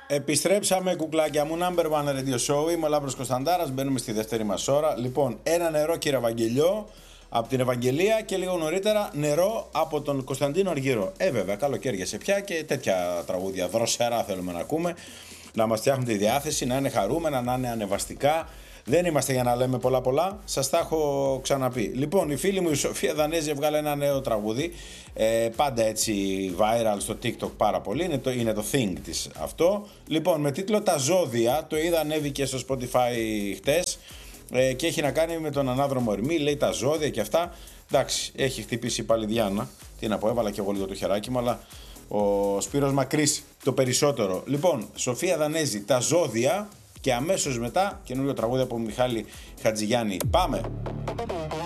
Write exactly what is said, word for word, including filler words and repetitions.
Επιστρέψαμε, κουκλάκια μου, Number One Radio Show. Είμαι ο Λάμπρος Κωνσταντάρας, μπαίνουμε στη δεύτερη μας ώρα. Λοιπόν, ένα νερό, κύριε Ευαγγελιό, από την Ευαγγελία, και λίγο νωρίτερα νερό από τον Κωνσταντίνο Αργυρό. Ε, βέβαια, καλοκαίρια σε πια και τέτοια τραγούδια δροσερά θέλουμε να ακούμε. Να μας φτιάχνουν τη διάθεση, να είναι χαρούμενα, να είναι ανεβαστικά. Δεν είμαστε για να λέμε πολλά πολλά, σας τα έχω ξαναπεί. Λοιπόν, η φίλη μου η Σοφία Δανέζη έβγαλε ένα νέο τραγούδι, ε, πάντα έτσι viral στο TikTok πάρα πολύ, είναι το, είναι το thing της αυτό. Λοιπόν, με τίτλο «Τα ζώδια», το είδα, ανέβηκε στο Spotify χτες, ε, και έχει να κάνει με τον ανάδρομο Ερμή, λέει τα ζώδια και αυτά. Εντάξει, έχει χτυπήσει πάλι Διάννα, τι να πω, έβαλα και εγώ λίγο το χεράκι μου, αλλά ο Σπύρος Μακρύς το περισσότερο. Λοιπόν, Σοφία Δανέζη, «Τα ζώδια», και αμέσως μετά καινούριο τραγούδι από Μιχάλη Χατζηγιάννη. Πάμε!